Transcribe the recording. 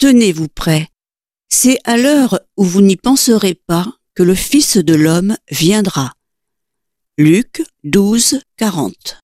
tenez-vous prêts. C'est à l'heure où vous n'y penserez pas que le Fils de l'homme viendra. Luc 12, 40.